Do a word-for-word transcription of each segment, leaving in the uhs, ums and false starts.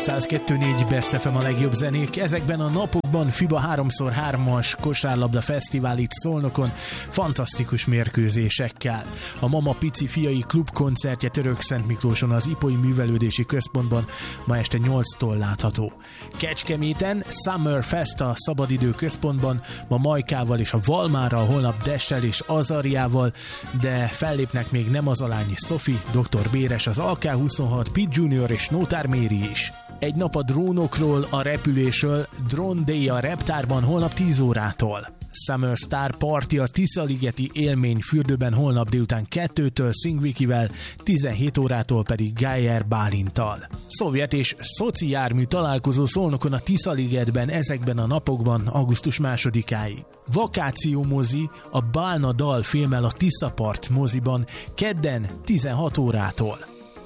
száz kettő négy Best ef em a legjobb zenék. Ezekben a napokban FIBA három szor hármas kosárlabda fesztivál itt Szolnokon fantasztikus mérkőzésekkel. A Mama Pici fiai klubkoncertje Törökszent Miklóson az Ipoly Művelődési Központban ma este nyolctól látható. Kecskeméten Summer Fest a Szabadidő Központban ma Majkával és a Valmárral, holnap Dessel és Azariával, de fellépnek még Nem az a lány, Sophie, doktor Béres, az á ká huszonhat, Pete Junior és Nótár Méri is. Egy nap a drónokról, a repülésről, Drone Day a Reptárban holnap tíz órától. Summer Star Party a Tiszaligeti Élmény fürdőben holnap délután kettőtől Szingvikivel, tizenhét órától pedig Geyer Bálinttal. Szovjet és szoci jármű találkozó Szolnokon a Tiszaligetben ezekben a napokban augusztus másodikáig. Vakáció mozi a Bálna Dal filmmel a Tiszapart moziban kedden tizenhat órától.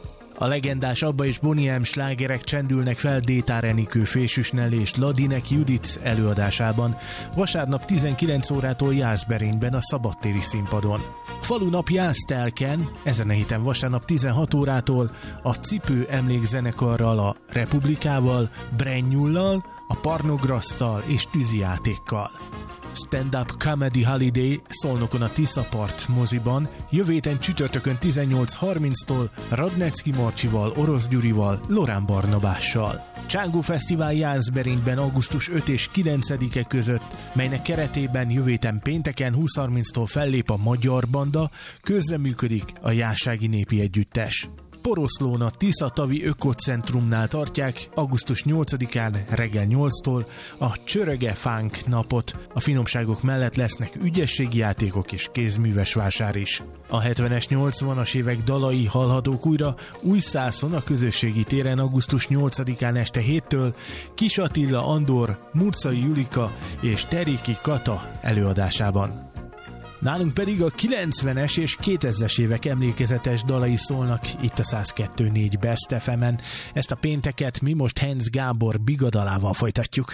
A legendás Abba és Boney M slágerek csendülnek fel Détár Enikő, Fésűs Nelly és Ladinek Judit előadásában vasárnap tizenkilenc órától Jászberényben a szabadtéri színpadon. Falunap Jásztelken ezen a héten vasárnap tizenhat órától a Cipő emlékzenekarral, a Republikával, Brennyullal, a Parnograsztal és tűzijátékkal. Stand-up Comedy Holiday Szolnokon a Tiszapart moziban jövő héten csütörtökön tizennyolc harminctól Radnecki Marcsival, Orosz Gyurival, Lorán Barnabással. Csángó Fesztivál Jászberényben augusztus ötödike és kilencedike között, melynek keretében jövő héten pénteken húsz harminctól fellép a Magyar Banda, közreműködik a Jászági Népi Együttes. Poroszlón a Tiszatavi Ökocentrumnál tartják augusztus nyolcadikán reggel nyolctól a Csöröge Fánk napot. A finomságok mellett lesznek ügyességi játékok és kézműves vásár is. A hetvenes, nyolcvanas évek dalai hallhatók újra Újszászon a közösségi téren augusztus nyolcadikán este héttől Kis Attila Andor, Murcai Julika és Teréki Kata előadásában. Nálunk pedig a kilencvenes és kétezres évek emlékezetes dalai szólnak itt a száz kettő négy Best ef emen. Ezt a pénteket mi most Henz Gábor bigadalával folytatjuk.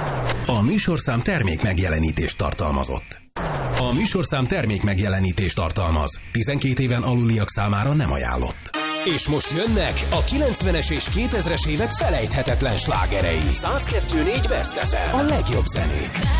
A műsorszám termék megjelenítést tartalmazott. A műsorszám termék megjelenítést tartalmaz. tizenkét éven aluliak számára nem ajánlott. És most jönnek a kilencvenes és kétezres évek felejthetetlen slágerei. száz kettő négy Best ef em. A legjobb zenék.